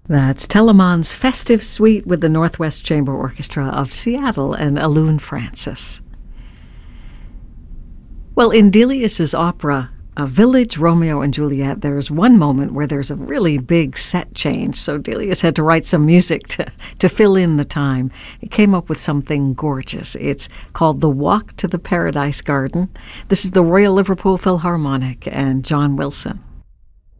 That's Telemann's Festive Suite with the Northwest Chamber Orchestra of Seattle and Alun Francis. Well, in Delius's opera, A Village, Romeo and Juliet, there's one moment where there's a really big set change, so Delius had to write some music to fill in the time. He came up with something gorgeous. It's called The Walk to the Paradise Garden. This is the Royal Liverpool Philharmonic and John Wilson.